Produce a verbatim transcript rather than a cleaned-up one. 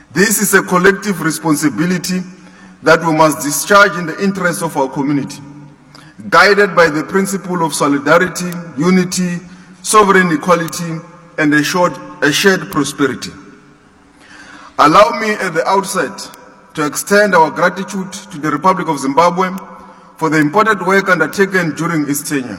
This is a collective responsibility that we must discharge in the interest of our community, guided by the principle of solidarity, unity, sovereign equality, and a shared, a shared prosperity. Allow me at the outset to extend our gratitude to the Republic of Zimbabwe for the important work undertaken during its tenure.